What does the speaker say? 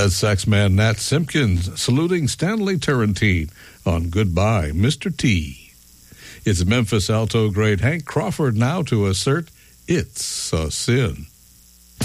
That's saxman Nat Simpkins saluting Stanley Turrentine on Goodbye, Mr. T. It's Memphis alto great Hank Crawford now to assert it's a sin.